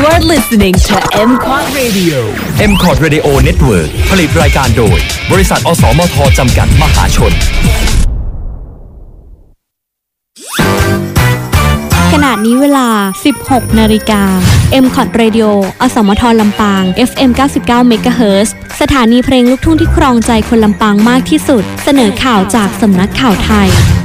are listening to MCOT Radio MCOT Radio Network ผลิตรายการโดยบริษัทอสมทจำกัดมหาชนขณะนี้เวลา 16 นาฬิกา MCOT Radio อสมทลำปาง FM 99 เมกะเฮิรตซ์ สถานีเพลงลูกทุ่งที่ครองใจคนลำปางมากที่สุดเสนอข่าวจากสำนักข่าวไทย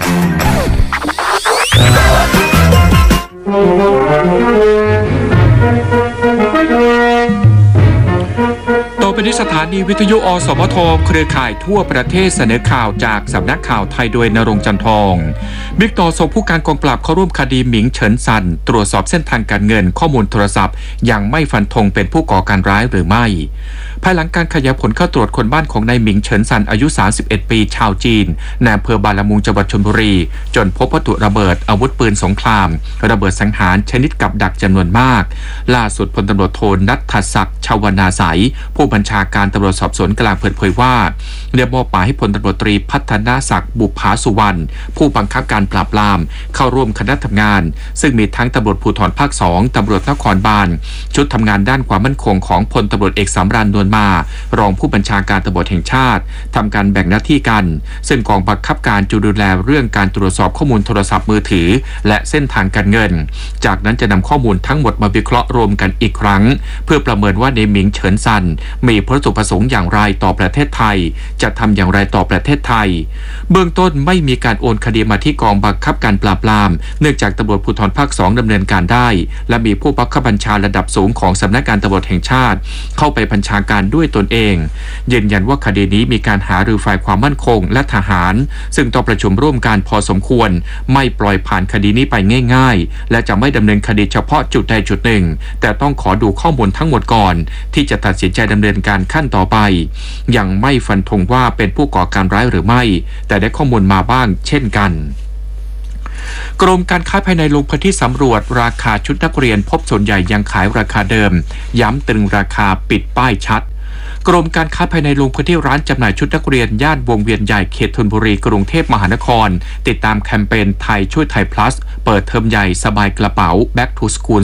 ต่อไปนี้สถานีวิทยุอสมทเครือข่ายทั่วประเทศเสนอข่าวจากสำนักข่าวไทยโดยณรงค์จันทองบิ๊กต่อส่งผู้การกองปราบเข้าร่วมคดีหมิงเฉินซันตรวจสอบเส้นทางการเงินข้อมูลโทรศัพท์ยังไม่ฟันธงเป็นผู้ก่อการร้ายหรือไม่ภายหลังการขยายผลเข้าตรวจคนบ้านของนายหมิงเฉินซันอายุ31ปีชาวจีนในอำเภอบาลามุงจังหวัดชลบุรีจนพบวัตถุระเบิดอาวุธปืนสงครามระเบิดสังหารชนิดกับดักจำนวนมากล่าสุดพลตำรวจโทณัฐศักดิ์ชวนาสัยผู้บัญชาการตำรวจสอบสวนกลางเปิดเผยว่าได้มอบหมายให้พลตำรวจตรีพัฒนาศักดิ์บุภาสุวรรณผู้บังคับการปราบปรามเข้าร่วมคณะทำงานซึ่งมีทั้งตำรวจภูธรภาค2ตำรวจนครบาลชุดทำงานด้านความมั่นคงของพลตำรวจเอกสำราญนวลมารองผู้บัญชาการตำรวจแห่งชาติทำการแบ่งหน้าที่กันซึ่งกองบังคับการจะดูแลเรื่องการตรวจสอบข้อมูลโทรศัพท์มือถือและเส้นทางการเงินจากนั้นจะนำข้อมูลทั้งหมดมาวิเคราะห์รวมกันอีกครั้งเพื่อประเมินว่าในหมิงเฉินซันมีวัตถุประสงค์อย่างไรต่อประเทศไทยจะทำอย่างไรต่อประเทศไทยเบื้องต้นไม่มีการโอนคดีมาที่กองบังคับการปราบปรามเนื่องจากตำรวจภูธรภาค2ดำเนินการได้และมีผู้บังคับบัญชาระดับสูงของสำนักงานตำรวจแห่งชาติเข้าไปบัญชาการด้วยตนเองยืนยันว่าคดีนี้มีการหารือฝ่ายความมั่นคงและทหารซึ่งต้องประชุมร่วมกันพอสมควรไม่ปล่อยผ่านคดีนี้ไปง่ายๆและจะไม่ดำเนินคดีเฉพาะจุดใดจุดหนึ่งแต่ต้องขอดูข้อมูลทั้งหมดก่อนที่จะตัดสินใจดำเนินการขั้นต่อไปยังไม่ฟันธงว่าเป็นผู้ก่อการร้ายหรือไม่แต่ได้ข้อมูลมาบ้างเช่นกันกรมการค้าภายในลงพื้นที่สำรวจราคาชุดนักเรียนพบส่วนใหญ่ยังขายราคาเดิมย้ำตรึงราคาปิดป้ายชัดกรมการค้าภายในลงพื้นที่ร้านจำหน่ายชุดนักเรียนย่านวงเวียนใหญ่เขตธนบุรีกรุงเทพมหานครติดตามแคมเปญไทยช่วยไทย plus เปิดเทอมใหญ่สบายกระเป๋า Back to School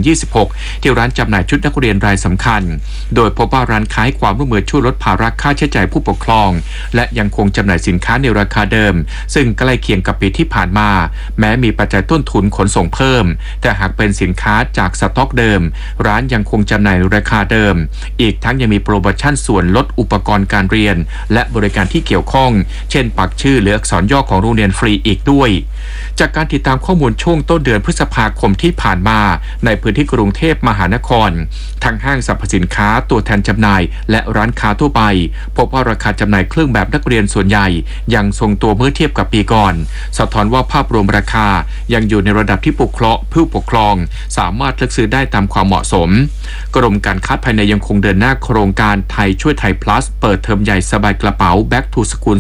2026 ที่ร้านจำหน่ายชุดนักเรียนรายสำคัญโดยพบว่าร้านค้าให้ความร่วมมือช่วยลดภาระค่าใช้จ่ายผู้ปกครองและยังคงจำหน่ายสินค้าในราคาเดิมซึ่งใกล้เคียงกับปีที่ผ่านมาแม้มีปัจจัยต้นทุนขนส่งเพิ่มแต่หากเป็นสินค้าจากสต็อกเดิมร้านยังคงจำหน่ายราคาเดิมอีกทั้งยังมีโปรโมชั่นส่วนลดอุปกรณ์การเรียนและบริการที่เกี่ยวข้องเช่นปักชื่อหรืออักษรย่อของโรงเรียนฟรีอีกด้วยจากการติดตามข้อมูลช่วงต้นเดือนพฤษภาคมที่ผ่านมาในพื้นที่กรุงเทพมหานครทั้งห้างสรรพสินค้าตัวแทนจำหน่ายและร้านค้าทั่วไปพบว่าราคาจำหน่ายเครื่องแบบนักเรียนส่วนใหญ่ยังทรงตัวเมื่อเทียบกับปีก่อนสะท้อนว่าภาพรวมราคายังอยู่ในระดับที่ผู้ปกครองสามารถเลือกซื้อได้ตามความเหมาะสมกรมการค้าภายในยังคงเดินหน้าโครงการไทยช่วยไทย plus เปิดเทอมใหญ่สบายกระเป๋า Back to School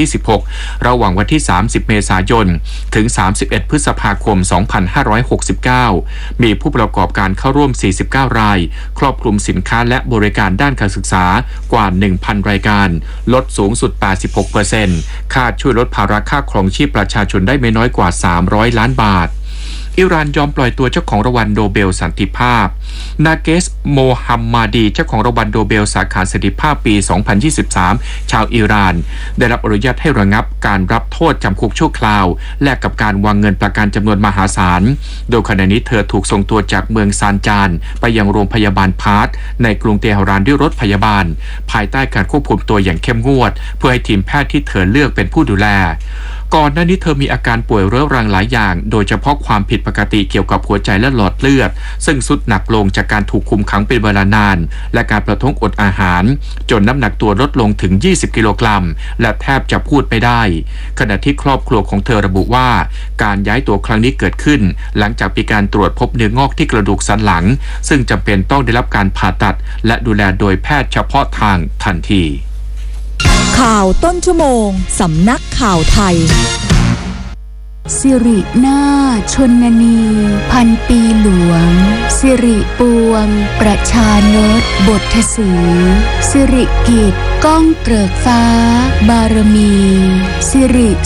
2026 ระหว่างวันที่30เมษายนถึง31พฤษภาคม2569มีผู้ประกอบการเข้าร่วม49รายครอบคลุมสินค้าและบริการด้านการศึกษากว่า 1,000 รายการลดสูงสุด 86% ค่าช่วยลดภาระค่าครองชีพประชาชนได้ไม่น้อยกว่า300ล้านบาทอิหร่านยอมปล่อยตัวเจ้าของรางวัลโนเบลสันติภาพนาเกสโมฮัมมาดีเจ้าของรางวัลโนเบลสาขาสันติภาพปี 2023 ชาวอิหร่านได้รับอนุญาตให้ระงับการรับโทษจำคุกชั่วคราวแลกกับการวางเงินประกันจำนวนมหาศาลโดยขณะนี้เธอถูกส่งตัวจากเมืองซานจานไปยังโรงพยาบาลพาร์ทในกรุงเตหะรานด้วยรถพยาบาลภายใต้การควบคุมตัวอย่างเข้มงวดเพื่อให้ทีมแพทย์ที่เธอเลือกเป็นผู้ดูแลก่อนหน้านี้เธอมีอาการป่วยเรื้อรังหลายอย่างโดยเฉพาะความผิดปกติเกี่ยวกับหัวใจและหลอดเลือดซึ่งทรุดหนักลงจากการถูกคุมขังเป็นเวลานานและการประท้วงอดอาหารจนน้ำหนักตัวลดลงถึง20กิโลกรัมและแทบจะพูดไม่ได้ขณะที่ครอบครัวของเธอระบุว่าการย้ายตัวครั้งนี้เกิดขึ้นหลังจากมีการตรวจพบเนื้องอกที่กระดูกสันหลังซึ่งจำเป็นต้องได้รับการผ่าตัดและดูแลโดยแพทย์เฉพาะทางทันทีข่าวต้นชั่วโมงสำนักข่าวไทยสิรินาถชนนีพันปีหลวงสิริปวงประชานตบทสีสิริกิจก้องเกริกฟ้าบารมีสิริ